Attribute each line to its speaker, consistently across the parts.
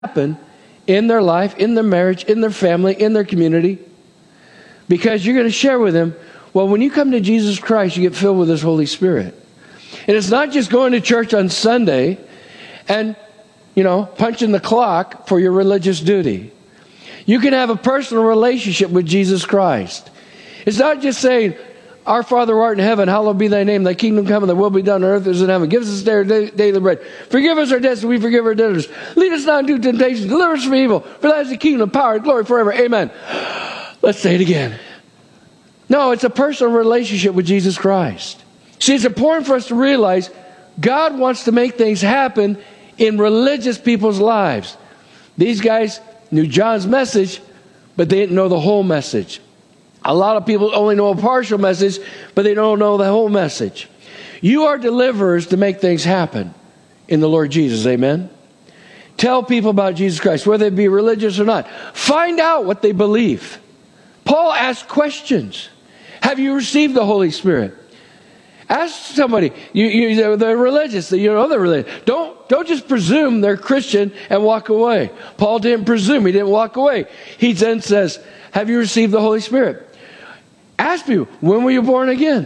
Speaker 1: happen in their life, in their marriage, in their family, in their community. Because you're going to share with them, well, when you come to Jesus Christ, you get filled with His Holy Spirit. And it's not just going to church on Sunday and, punching the clock for your religious duty. You can have a personal relationship with Jesus Christ. It's not just saying, Our Father who art in heaven, hallowed be thy name, thy kingdom come, and thy will be done on earth as in heaven. Give us this day our daily bread. Forgive us our debts as we forgive our debtors. Lead us not into temptation. Deliver us from evil. For thine is the kingdom, power, and glory forever. Amen. Let's say it again. No, it's a personal relationship with Jesus Christ. See, it's important for us to realize God wants to make things happen in religious people's lives. These guys knew John's message, but they didn't know the whole message. A lot of people only know a partial message, but they don't know the whole message. You are deliverers to make things happen in the Lord Jesus. Amen? Tell people about Jesus Christ, whether they be religious or not. Find out what they believe. Paul asked questions. Have you received the Holy Spirit? Ask somebody. They're religious. They're religious. Don't just presume they're Christian and walk away. Paul didn't presume. He didn't walk away. He then says, have you received the Holy Spirit? Ask people, when were you born again?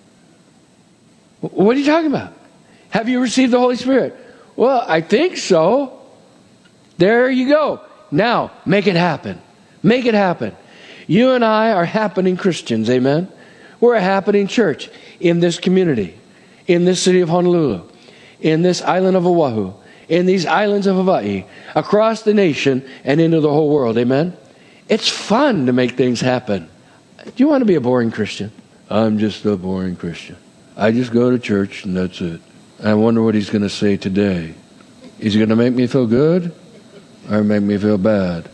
Speaker 1: What are you talking about? Have you received the Holy Spirit? Well, I think so. There you go. Now, make it happen. Make it happen. You and I are happening Christians, amen? We're a happening church in this community, in this city of Honolulu, in this island of Oahu, in these islands of Hawaii, across the nation and into the whole world, amen? It's fun to make things happen. Do you want to be a boring Christian? I'm just a boring Christian. I just go to church and that's it. I wonder what he's going to say today. Is he going to make me feel good or make me feel bad?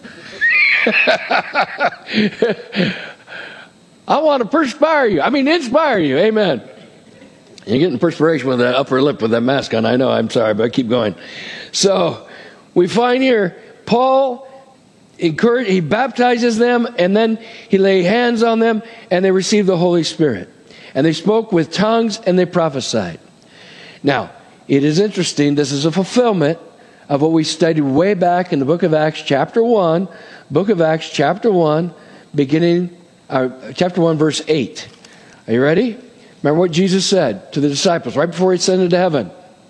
Speaker 1: I want to inspire you. Amen. You're getting perspiration with that upper lip with that mask on. I know, I'm sorry, but I keep going. So we find here, Paul he baptizes them, and then he laid hands on them, and they received the Holy Spirit. And they spoke with tongues, and they prophesied. Now, it is interesting. This is a fulfillment of what we studied way back in the book of Acts, chapter 1. Book of Acts, chapter 1, chapter 1, verse 8. Are you ready? Remember what Jesus said to the disciples right before he ascended to heaven.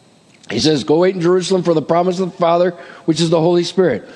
Speaker 1: He says, go wait in Jerusalem for the promise of the Father, which is the Holy Spirit.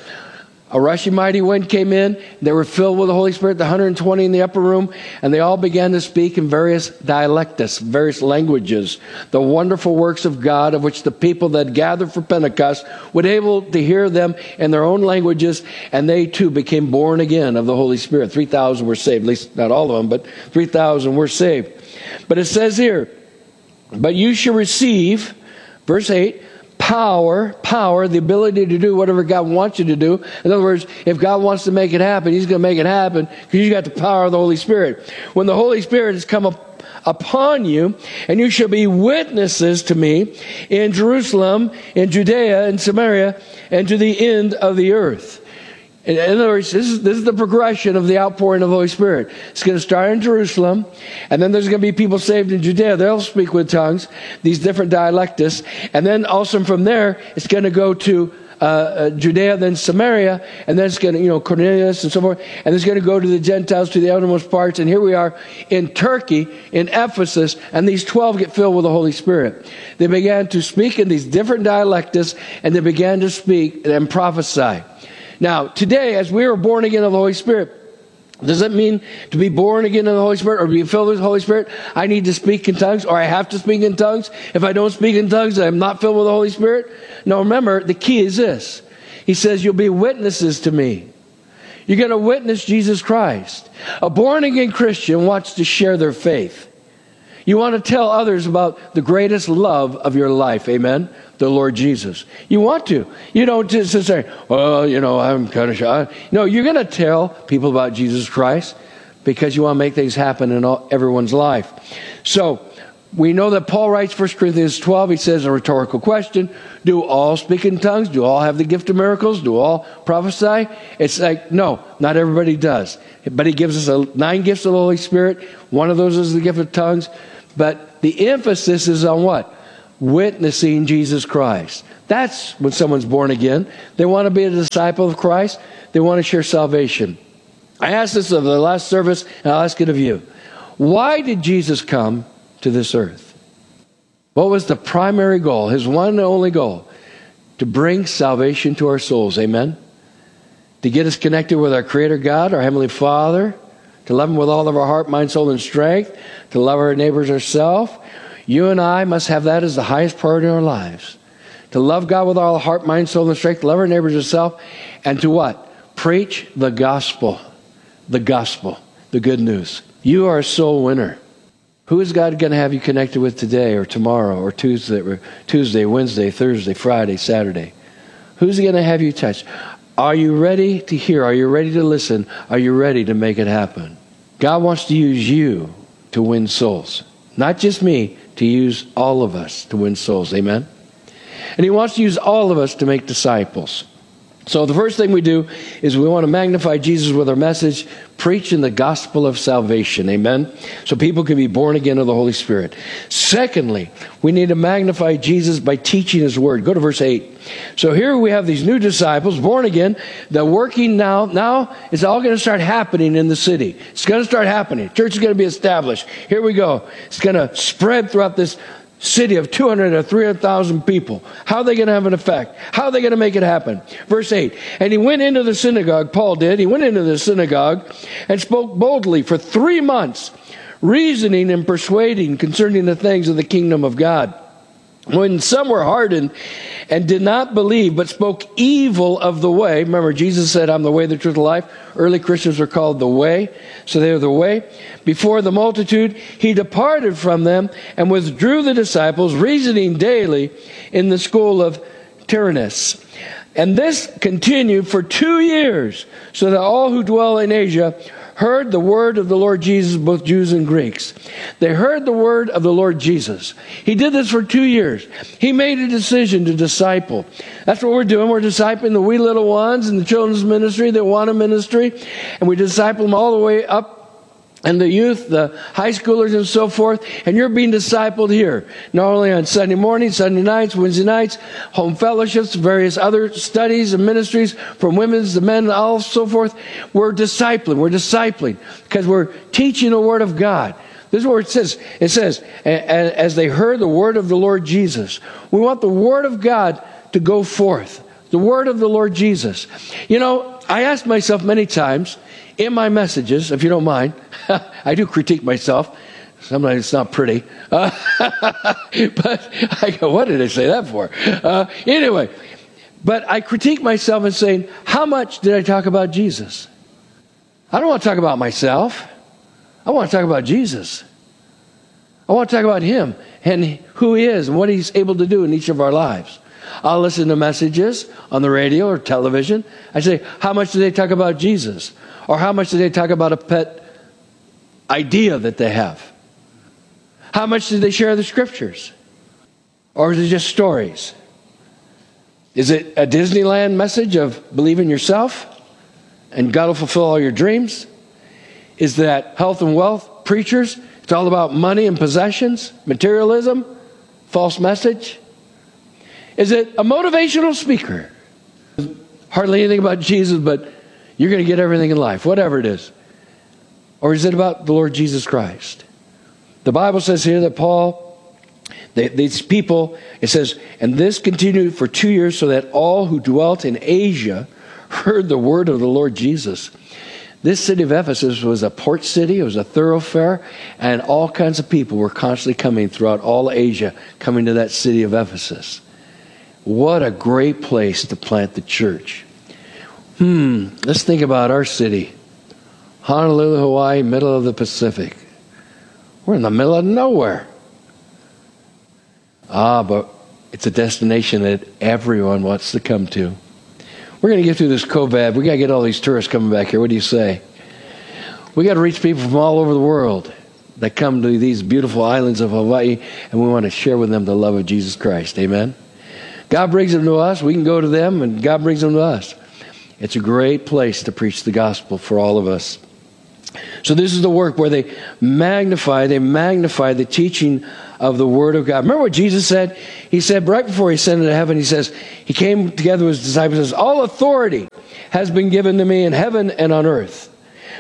Speaker 1: A rushing mighty wind came in. They were filled with the Holy Spirit, the 120 in the upper room, and they all began to speak in various dialectus, various languages, the wonderful works of God, of which the people that gathered for Pentecost were able to hear them in their own languages, and they too became born again of the Holy Spirit. 3,000 were saved, at least not all of them, but 3,000 were saved. But it says here, but you shall receive, verse 8, power, the ability to do whatever God wants you to do. In other words, if God wants to make it happen, He's going to make it happen because you got the power of the Holy Spirit. When the Holy Spirit has come upon you, and you shall be witnesses to me in Jerusalem, in Judea, and Samaria, and to the end of the earth. In other words, this is the progression of the outpouring of the Holy Spirit. It's going to start in Jerusalem, and then there's going to be people saved in Judea. They'll speak with tongues, these different dialectus. And then also from there, it's going to go to Judea, then Samaria, and then it's going to, Cornelius and so forth. And it's going to go to the Gentiles, to the outermost parts. And here we are in Turkey, in Ephesus, and these 12 get filled with the Holy Spirit. They began to speak in these different dialectus, and they began to speak and prophesy. Now, today, as we are born again of the Holy Spirit, does that mean to be born again of the Holy Spirit or be filled with the Holy Spirit, I need to speak in tongues or I have to speak in tongues? If I don't speak in tongues, I'm not filled with the Holy Spirit? No, remember, the key is this. He says, you'll be witnesses to me. You're going to witness Jesus Christ. A born again Christian wants to share their faith. You want to tell others about the greatest love of your life, amen? The Lord Jesus. You want to. You don't just say, well, I'm kind of shy. No, you're going to tell people about Jesus Christ because you want to make things happen in everyone's life. So, we know that Paul writes 1 Corinthians 12, he says a rhetorical question. Do all speak in tongues? Do all have the gift of miracles? Do all prophesy? It's like, no, not everybody does. But he gives us 9 gifts of the Holy Spirit. One of those is the gift of tongues. But the emphasis is on what? witnessing Jesus Christ. That's when someone's born again. They want to be a disciple of Christ. They want to share salvation. I asked this of the last service, and I'll ask it of you. Why did Jesus come to this earth? What was the primary goal, his one and only goal? To bring salvation to our souls. Amen? To get us connected with our Creator God, our Heavenly Father, to love Him with all of our heart, mind, soul, and strength, to love our neighbors ourselves. You and I must have that as the highest priority in our lives. To love God with all our heart, mind, soul, and strength, to love our neighbors ourselves, and to what? Preach the gospel. The gospel. The good news. You are a soul winner. Who is God going to have you connected with today or tomorrow or Tuesday, Wednesday, Thursday, Friday, Saturday? Who's He going to have you touch? Are you ready to hear? Are you ready to listen? Are you ready to make it happen? God wants to use you to win souls. Not just me, to use all of us to win souls. Amen? And He wants to use all of us to make disciples. So the first thing we do is we want to magnify Jesus with our message, preaching the gospel of salvation. Amen? So people can be born again of the Holy Spirit. Secondly, we need to magnify Jesus by teaching His word. Go to verse 8. So here we have these new disciples, born again. They're working now. Now it's all going to start happening in the city. It's going to start happening. Church is going to be established. Here we go. It's going to spread throughout this city of 200 or 300,000 people. How are they going to have an effect? How are they going to make it happen? Verse 8, and he went into the synagogue, Paul did. He went into the synagogue and spoke boldly for 3 months, reasoning and persuading concerning the things of the kingdom of God. When some were hardened and did not believe, but spoke evil of the way. Remember, Jesus said, I'm the way, the truth, and life. Early Christians were called the way. So they were the way. Before the multitude, he departed from them and withdrew the disciples, reasoning daily in the school of Tyrannus. And this continued for 2 years, so that all who dwell in Asia heard the word of the Lord Jesus, both Jews and Greeks. They heard the word of the Lord Jesus. He did this for 2 years. He made a decision to disciple. That's what we're doing. We're discipling the wee little ones in the children's ministry, the Awana ministry, and we disciple them all the way up. And the youth, the high schoolers and so forth, and you're being discipled here. Not only on Sunday mornings, Sunday nights, Wednesday nights, home fellowships, various other studies and ministries from women's to men, all so forth. We're discipling because we're teaching the Word of God. This is what it says. It says, as they heard the word of the Lord Jesus. We want the Word of God to go forth. The Word of the Lord Jesus. You know, I asked myself many times, in my messages, if you don't mind, I do critique myself. Sometimes it's not pretty. But I go, what did I say that for? Anyway, but I critique myself and saying, how much did I talk about Jesus? I don't want to talk about myself. I want to talk about Jesus. I want to talk about Him and who He is and what He's able to do in each of our lives. I'll listen to messages on the radio or television. I say, how much do they talk about Jesus? Or how much do they talk about a pet idea that they have? How much do they share the scriptures? Or is it just stories? Is it a Disneyland message of believe in yourself and God will fulfill all your dreams? Is that health and wealth preachers? It's all about money and possessions, materialism, false message. Is it a motivational speaker? Hardly anything about Jesus, but you're going to get everything in life, whatever it is. Or is it about the Lord Jesus Christ? The Bible says here that Paul, these people, it says, and this continued for 2 years so that all who dwelt in Asia heard the word of the Lord Jesus. This city of Ephesus was a port city. It was a thoroughfare. And all kinds of people were constantly coming throughout all Asia, coming to that city of Ephesus. What a great place to plant the church. Let's think about our city. Honolulu, Hawaii, middle of the Pacific. We're in the middle of nowhere. But it's a destination that everyone wants to come to. We're going to get through this COVID. We got to get all these tourists coming back here. What do you say? We got to reach people from all over the world that come to these beautiful islands of Hawaii, and we want to share with them the love of Jesus Christ. Amen? God brings them to us. We can go to them, and God brings them to us. It's a great place to preach the gospel for all of us. So this is the work where they magnify the teaching of the Word of God. Remember what Jesus said? He said right before he ascended to heaven, he says, he came together with his disciples and says, all authority has been given to me in heaven and on earth.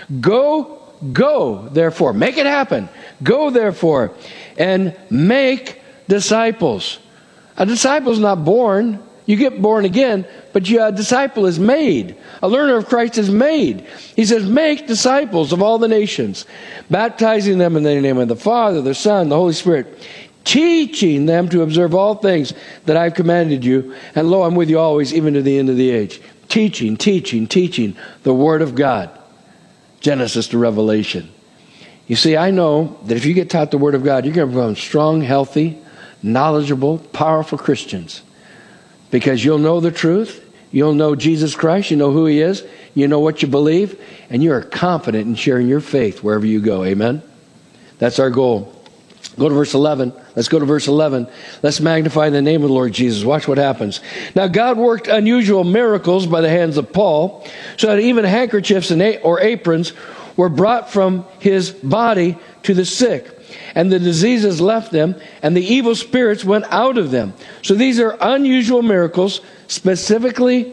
Speaker 1: Go, therefore. Make it happen. Go, therefore, and make disciples. A disciple is not born. You get born again, but a disciple is made. A learner of Christ is made. He says, make disciples of all the nations, baptizing them in the name of the Father, the Son, the Holy Spirit, teaching them to observe all things that I've commanded you. And lo, I'm with you always, even to the end of the age. Teaching the Word of God. Genesis to Revelation. You see, I know that if you get taught the Word of God, you're going to become strong, healthy, knowledgeable, powerful Christians. Because you'll know the truth, you'll know Jesus Christ, you know who He is, you know what you believe, and you are confident in sharing your faith wherever you go. Amen? That's our goal. Go to verse 11. Let's go to verse 11. Let's magnify the name of the Lord Jesus. Watch what happens. Now God worked unusual miracles by the hands of Paul, so that even handkerchiefs or aprons were brought from his body to the sick. And the diseases left them, and the evil spirits went out of them. So these are unusual miracles specifically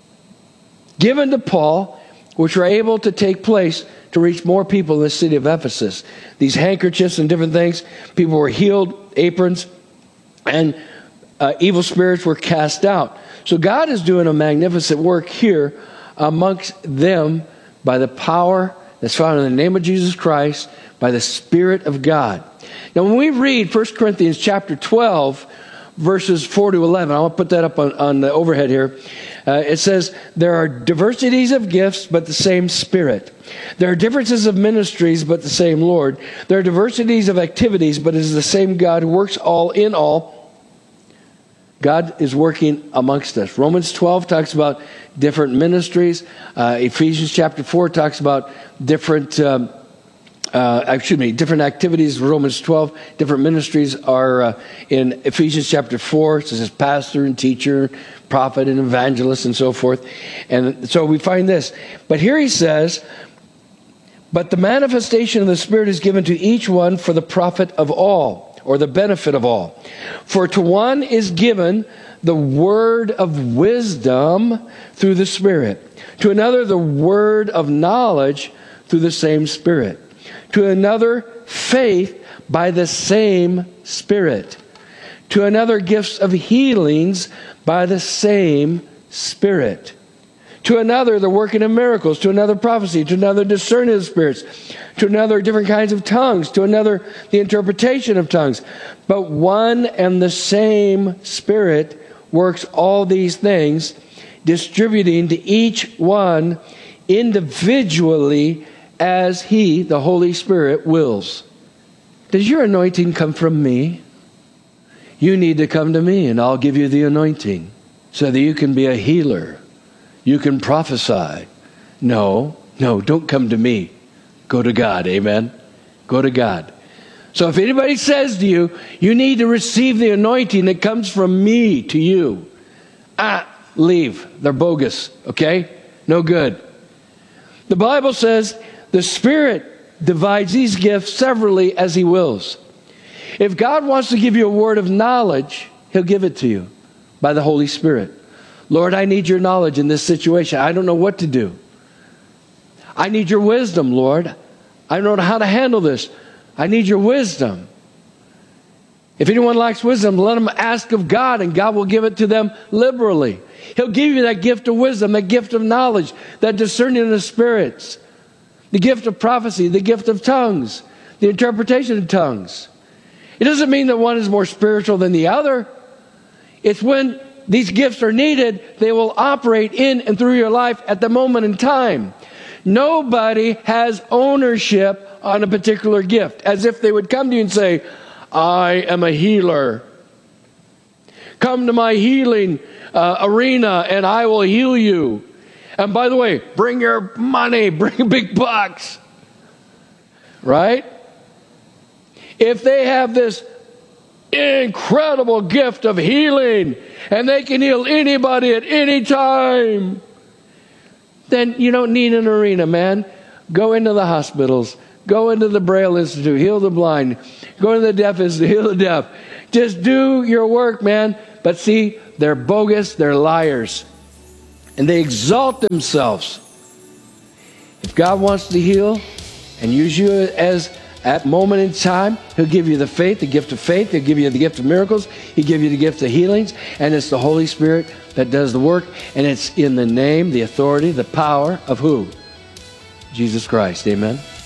Speaker 1: given to Paul, which were able to take place to reach more people in the city of Ephesus. These handkerchiefs and different things, people were healed, aprons, and evil spirits were cast out. So God is doing a magnificent work here amongst them by the power that's found in the name of Jesus Christ, by the Spirit of God. Now when we read 1 Corinthians chapter 12, verses 4 to 11, I'll put that up on the overhead here. It says, there are diversities of gifts, but the same Spirit. There are differences of ministries, but the same Lord. There are diversities of activities, but it is the same God who works all in all. God is working amongst us. Romans 12 talks about different ministries. Ephesians chapter 4 talks about different different activities. Romans 12, different ministries are in Ephesians chapter 4. It says pastor and teacher, prophet and evangelist and so forth. And so we find this. But here he says, but the manifestation of the Spirit is given to each one for the profit of all, or the benefit of all. For to one is given the word of wisdom through the Spirit. To another, the word of knowledge through the same Spirit. To another, faith by the same Spirit. To another, gifts of healings by the same Spirit. To another, the working of miracles. To another, prophecy. To another, discerning of spirits. To another, different kinds of tongues. To another, the interpretation of tongues. But one and the same Spirit works all these things, distributing to each one individually as He, the Holy Spirit, wills. Does your anointing come from me? You need to come to me and I'll give you the anointing so that you can be a healer. You can prophesy. No, don't come to me. Go to God, amen? Go to God. So if anybody says to you, you need to receive the anointing that comes from me to you, leave. They're bogus, okay? No good. The Bible says the Spirit divides these gifts severally as He wills. If God wants to give you a word of knowledge, He'll give it to you by the Holy Spirit. Lord, I need your knowledge in this situation. I don't know what to do. I need your wisdom, Lord. I don't know how to handle this. I need your wisdom. If anyone lacks wisdom, let them ask of God, and God will give it to them liberally. He'll give you that gift of wisdom, that gift of knowledge, that discerning of the spirits, the gift of prophecy, the gift of tongues, the interpretation of tongues. It doesn't mean that one is more spiritual than the other. It's when these gifts are needed, they will operate in and through your life at the moment in time. Nobody has ownership on a particular gift, as if they would come to you and say, I am a healer. Come to my healing arena and I will heal you. And by the way, bring your money, bring big bucks. Right? If they have this incredible gift of healing and they can heal anybody at any time, then you don't need an arena, man. Go into the hospitals. Go into the Braille Institute. Heal the blind. Go into the Deaf Institute. Heal the deaf. Just do your work, man. But see, they're bogus. They're liars. And they exalt themselves. If God wants to heal and use you as at moment in time, He'll give you the faith, the gift of faith. He'll give you the gift of miracles. He'll give you the gift of healings. And it's the Holy Spirit that does the work. And it's in the name, the authority, the power of who? Jesus Christ. Amen.